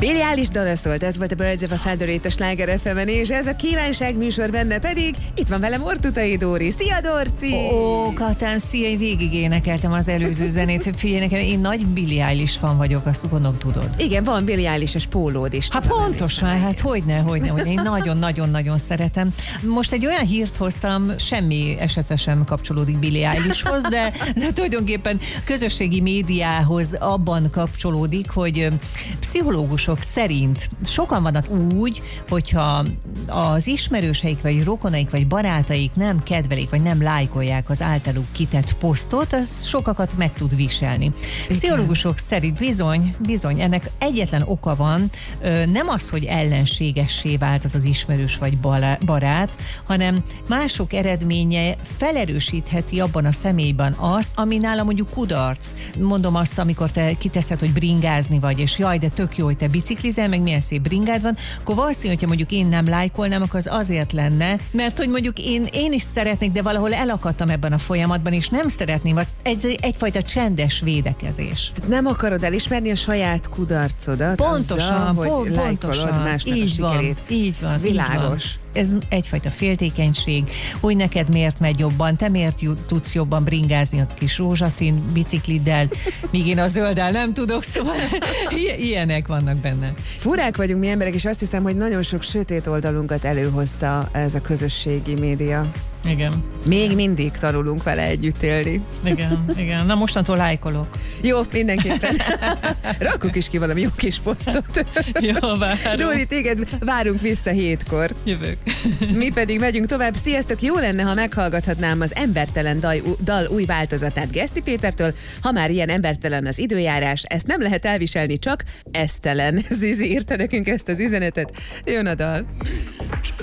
Billie Eilish dala szólt, ez volt a Birds of a Feather a Sláger FM-en, és ez a kívánság műsor, benne pedig itt van velem Ortutai Dóri. Szia, Dorci! Ó, Katán, szia, én végig énekeltem az előző zenét. Figyelj nekem, én nagy Billie Eilish fan vagyok, azt gondolom tudod. Igen, van Billie Eilish-es pólód is. Hát pontosan, hát hogyne, én nagyon-nagyon-nagyon szeretem. Most egy olyan hírt hoztam, semmi esetre sem kapcsolódik Billie Eilishhoz, de tulajdonképpen közösségi médiához abban kapcsolódik, hogy pszichológusok szerint sokan vannak úgy, hogyha az ismerőseik, vagy rokonaik, vagy barátaik nem kedvelik, vagy nem lájkolják az általuk kitett posztot, az sokakat meg tud viselni. Pszichológusok szerint bizony, ennek egyetlen oka van, nem az, hogy ellenségessé vált az ismerős vagy barát, hanem mások eredménye felerősítheti abban a személyben azt, ami nála mondjuk kudarc. Mondom azt, amikor te kiteszed, hogy bringázni vagy, és jaj, de tök jó, hogy te biciklizel, meg milyen szép bringád van, akkor valószínű, hogyha mondjuk én nem lájkolnám, akkor az azért lenne, mert hogy mondjuk én is szeretnék, de valahol elakadtam ebben a folyamatban, és nem szeretném azt, egyfajta csendes védekezés. Nem akarod elismerni a saját kudarcodat? Pontosan, azzal, hogy lájkolod másnak a sikerét. Így van. Világos. Ez egyfajta féltékenység, hogy neked miért megy jobban, te miért tudsz jobban bringázni a kis rózsaszín bicikliddel, míg én a zölddel nem tudok, szóval ilyenek vannak benne. Furák vagyunk mi emberek, és azt hiszem, hogy nagyon sok sötét oldalunkat előhozta ez a közösségi média. Igen. Még mindig tanulunk vele együtt élni. Igen. Na mostantól lájkolok. Jó, mindenképpen. Rakjuk is ki valami jó kis posztot. Jó, várom. Dóri, téged várunk vissza 7-kor. Jövök. Mi pedig megyünk tovább. Sziasztok, jó lenne, ha meghallgathatnám az Embertelen dal új változatát Geszti Pétertől. Ha már ilyen embertelen az időjárás, ezt nem lehet elviselni, csak esztelen. Zizi írta nekünk ezt az üzenetet. Jön a dal.